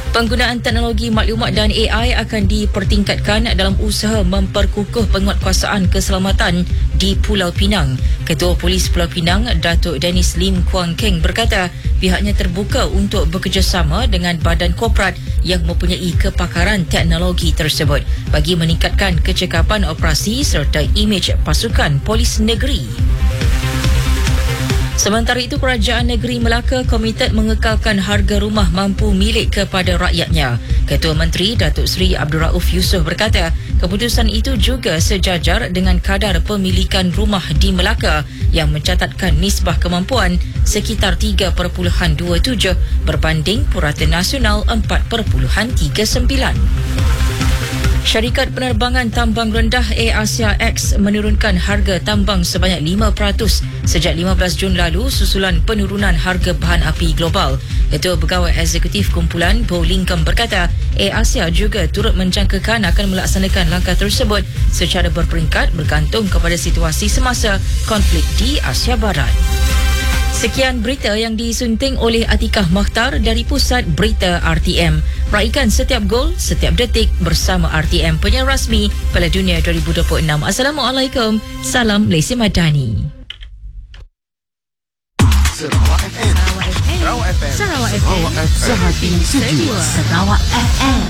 Penggunaan teknologi maklumat dan AI akan dipertingkatkan dalam usaha memperkukuh penguatkuasaan keselamatan di Pulau Pinang. Ketua Polis Pulau Pinang, Datuk Dennis Lim Kuang Keng berkata pihaknya terbuka untuk bekerjasama dengan badan korporat yang mempunyai kepakaran teknologi tersebut bagi meningkatkan kecekapan operasi serta imej pasukan polis negeri. Sementara itu, Kerajaan Negeri Melaka komited mengekalkan harga rumah mampu milik kepada rakyatnya. Ketua Menteri Datuk Seri Abdul Rauf Yusof berkata, keputusan itu juga sejajar dengan kadar pemilikan rumah di Melaka yang mencatatkan nisbah kemampuan sekitar 3.27 berbanding purata nasional 4.39. Syarikat penerbangan tambang rendah Air Asia X menurunkan harga tambang sebanyak 5% sejak 15 Jun lalu susulan penurunan harga bahan api global. Ketua Pegawai Eksekutif Kumpulan Bo Lincoln berkata, Air Asia juga turut menjangkakan akan melaksanakan langkah tersebut secara berperingkat bergantung kepada situasi semasa konflik di Asia Barat. Sekian berita yang disunting oleh Atikah Makhtar dari Pusat Berita RTM. Raikan setiap gol, setiap detik bersama RTM, penyiar rasmi Piala Dunia 2026. Assalamualaikum. Salam Malaysia Madani. Sarawak FM. Sarawak FM. Sehati sejuk. Sarawak FM.